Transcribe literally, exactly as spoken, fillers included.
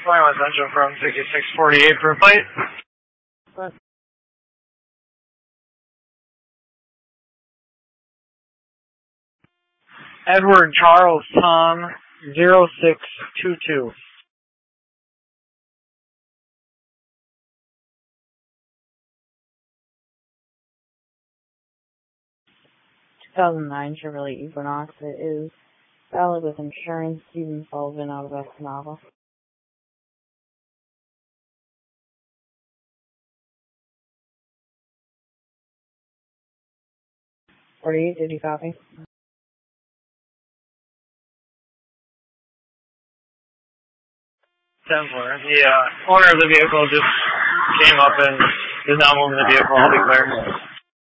twenty-one Central from sixty-six forty-eight per plate. What? Edward Charles Tom zero six two two. two thousand nine Chevrolet Equinox. It is valid with insurance. Stephen Sullivan out of Escanaba. forty-eight, did you copy? ten four. The uh, owner of the vehicle just came up and is now moving the vehicle. I'll be clear.